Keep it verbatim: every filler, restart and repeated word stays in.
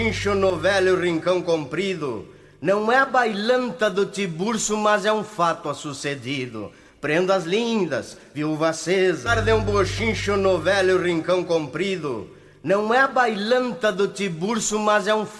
Bochicho no velho rincão comprido, não é a bailanta do Tiburcio, mas é um fato a sucedido. Prendas lindas, viúva acesa, arde um bochincho no velho rincão comprido, não é a bailanta do Tiburcio, mas é um